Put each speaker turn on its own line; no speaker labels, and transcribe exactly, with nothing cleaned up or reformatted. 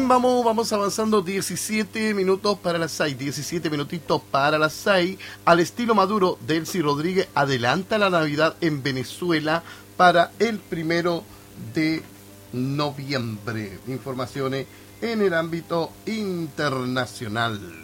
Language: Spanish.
Bien, vamos, vamos avanzando. Diecisiete minutos para las seis, diecisiete minutitos para las seis. Al estilo Maduro, Delcy Rodríguez adelanta la Navidad en Venezuela para el primero de noviembre. Informaciones en el ámbito internacional.